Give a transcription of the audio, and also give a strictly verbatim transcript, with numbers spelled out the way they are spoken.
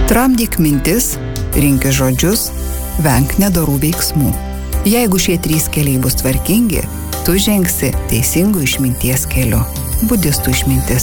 Tramdyk mintis, rinkis žodžius, venk nedorų veiksmų. Jeigu šie trys keliai bus tvarkingi, tu žengsi teisingų išminties keliu. Budistų išmintis.